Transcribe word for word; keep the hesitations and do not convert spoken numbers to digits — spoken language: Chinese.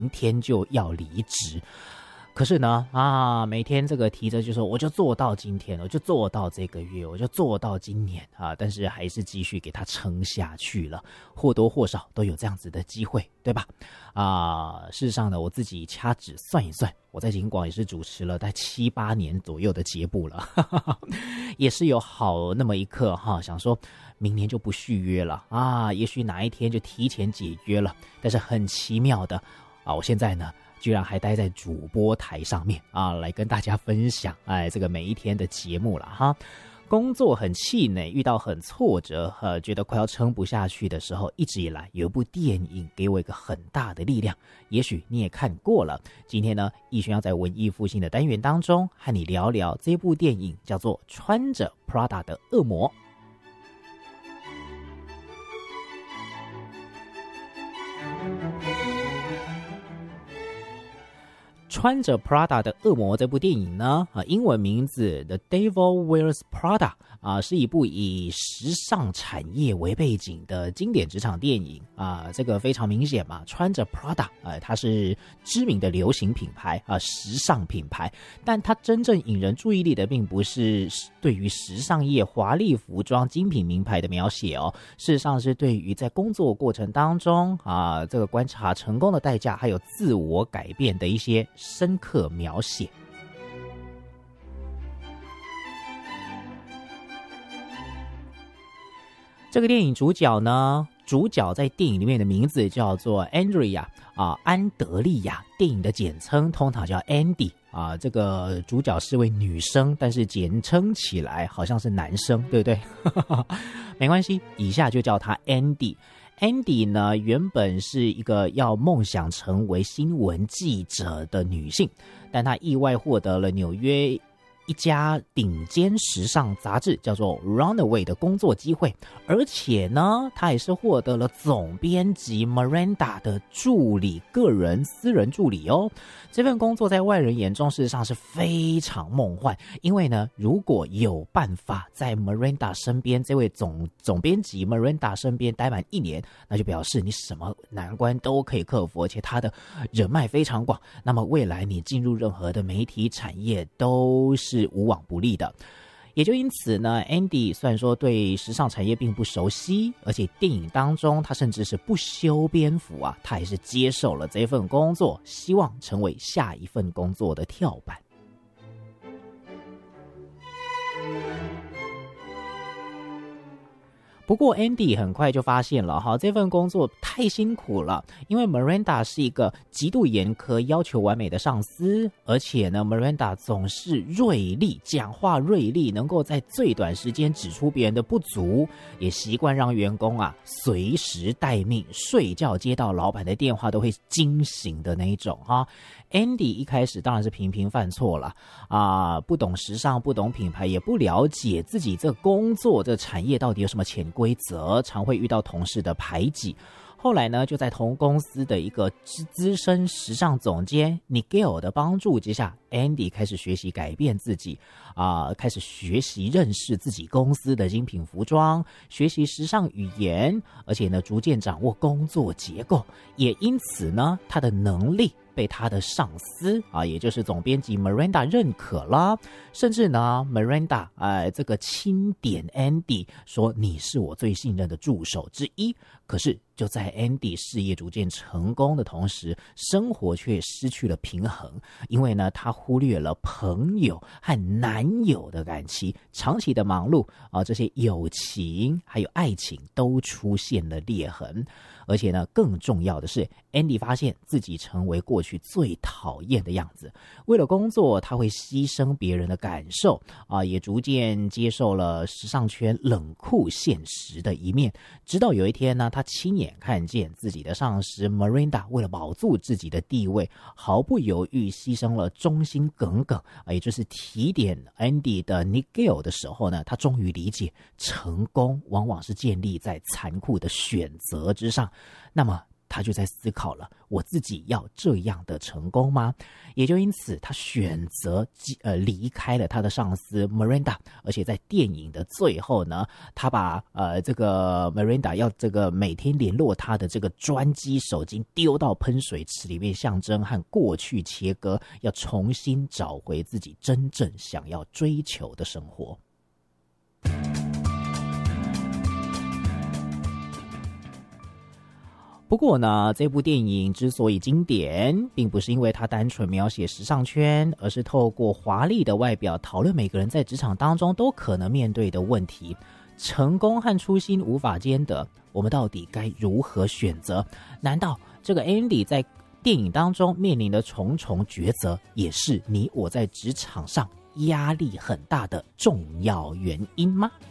天就要离职。可是呢，啊，每天这个提着就说，我就做到今天，我就做到这个月，我就做到今年啊，但是还是继续给他撑下去了，或多或少都有这样子的机会，对吧？啊，事实上呢，我自己掐指算一算，我在警广也是主持了大概七八年左右的节目了，哈哈哈，也是有好那么一刻哈，想说明年就不续约了啊，也许哪一天就提前解约了，但是很奇妙的啊，我现在呢，居然还待在主播台上面啊，来跟大家分享哎这个每一天的节目了哈。工作很气馁，遇到很挫折，呃，觉得快要撑不下去的时候，一直以来有一部电影给我一个很大的力量，也许你也看过了。今天呢，逸轩要在文艺复兴的单元当中和你聊聊这部电影，叫做《穿着 Prada 的恶魔》。穿着 Prada 的恶魔这部电影呢，啊，英文名字 The Devil Wears Prada 啊，是一部以时尚产业为背景的经典职场电影啊。这个非常明显嘛，穿着 Prada 啊，它是知名的流行品牌啊，时尚品牌，但它真正引人注意力的并不是对于时尚业华丽服装、精品名牌的描写哦，事实上是对于在工作过程当中啊，这个观察成功的代价，还有自我改变的一些深刻描写。这个电影主角呢，主角在电影里面的名字叫做 Andrea 啊，安德利亚，电影的简称通常叫 Andy 啊。这个主角是位女生，但是简称起来好像是男生，对不对？没关系，以下就叫他 Andy。Andy 呢，原本是一个要梦想成为新闻记者的女性，但她意外获得了纽约一家顶尖时尚杂志叫做 Runaway 的工作机会，而且呢，她也是获得了总编辑 Miranda 的助理，个人私人助理哦。这份工作在外人眼中事实上是非常梦幻，因为呢，如果有办法在 Miranda 身边，这位总总编辑 Miranda 身边待满一年，那就表示你什么难关都可以克服，而且他的人脉非常广，那么未来你进入任何的媒体产业都是无往不利的。也就因此呢 Andy 虽然说对时尚产业并不熟悉，而且电影当中他甚至是不修边幅啊，他也是接受了这份工作，希望成为下一份工作的跳板。不过 Andy 很快就发现了哈，这份工作太辛苦了，因为 Miranda 是一个极度严苛、要求完美的上司，而且呢 Miranda 总是锐利，讲话锐利，能够在最短时间指出别人的不足，也习惯让员工啊随时待命，睡觉接到老板的电话都会惊醒的那一种哈。Andy 一开始当然是频频犯错了啊，不懂时尚，不懂品牌，也不了解自己这工作的产业到底有什么潜规则，常会遇到同事的排挤。后来呢，就在同公司的一个资深时尚总监 Nigel 的帮助之下， Andy 开始学习改变自己啊、呃，开始学习认识自己公司的精品服装，学习时尚语言，而且呢，逐渐掌握工作结构。也因此呢，他的能力被他的上司啊，也就是总编辑 Miranda 认可了，甚至呢 Miranda 呃这个钦点 Andy 说你是我最信任的助手之一。可是就在 Andy 事业逐渐成功的同时，生活却失去了平衡，因为呢他忽略了朋友和男友的感情，长期的忙碌啊，这些友情还有爱情都出现了裂痕。而且呢，更重要的是 Andy 发现自己成为过去最讨厌的样子，为了工作他会牺牲别人的感受啊，也逐渐接受了时尚圈冷酷现实的一面。直到有一天呢，他亲眼看见自己的上司 Miranda 为了保住自己的地位，毫不犹豫牺牲了忠心耿耿啊，也就是提点 Andy 的 Nigel 的时候呢，他终于理解成功往往是建立在残酷的选择之上。那么他就在思考了，我自己要这样的成功吗？也就因此，他选择呃离开了他的上司 Miranda， 而且在电影的最后呢，他把呃这个 Miranda 要这个每天联络他的这个专机手机丢到喷水池里面，象征和过去切割，要重新找回自己真正想要追求的生活。不过呢，这部电影之所以经典，并不是因为它单纯描写时尚圈，而是透过华丽的外表讨论每个人在职场当中都可能面对的问题。成功和初心无法兼得，我们到底该如何选择？难道这个 Andy 在电影当中面临的重重抉择，也是你我在职场上压力很大的重要原因吗？